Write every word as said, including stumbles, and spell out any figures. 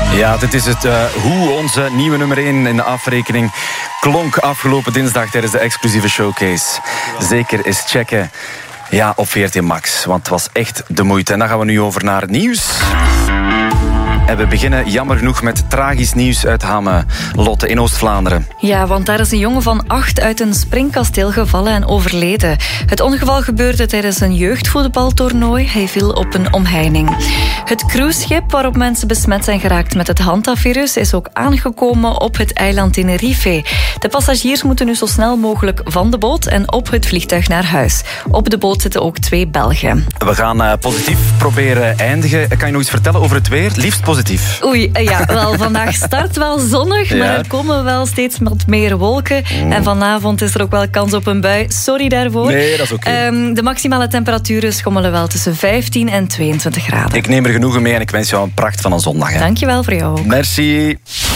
Ja, dit is het uh, hoe onze nieuwe nummer één in de afrekening klonk afgelopen dinsdag tijdens de exclusieve showcase. Zeker eens checken. Ja, op V R T Max, want het was echt de moeite. En dan gaan we nu over naar het nieuws. En we beginnen jammer genoeg met tragisch nieuws uit Hamme, Lotte, in Oost-Vlaanderen. Ja, want daar is een jongen van acht uit een springkasteel gevallen en overleden. Het ongeval gebeurde tijdens een jeugdvoetbaltoernooi. Hij viel op een omheining. Het cruiseschip waarop mensen besmet zijn geraakt met het Hanta-virus is ook aangekomen op het eiland Tenerife. De passagiers moeten nu zo snel mogelijk van de boot en op het vliegtuig naar huis. Op de boot zitten ook twee Belgen. We gaan uh, positief proberen eindigen. Kan je nog iets vertellen over het weer? Liefst positief. Oei, ja, wel, vandaag start wel zonnig, ja. Maar er komen wel steeds wat meer wolken. Mm. En vanavond is er ook wel kans op een bui. Sorry daarvoor. Nee, dat is oké. Okay. Um, de maximale temperaturen schommelen wel tussen vijftien en tweeëntwintig graden. Ik neem er genoegen mee en ik wens jou een pracht van een zondag. Hè. Dankjewel voor jou ook. Merci.